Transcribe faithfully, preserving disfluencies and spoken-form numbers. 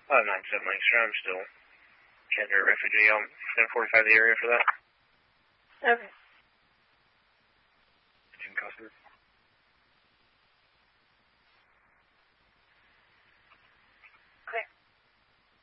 Uh, nine seven Lancaster, I'm still candidate refugee. I'm going to fortify the area for that. Okay.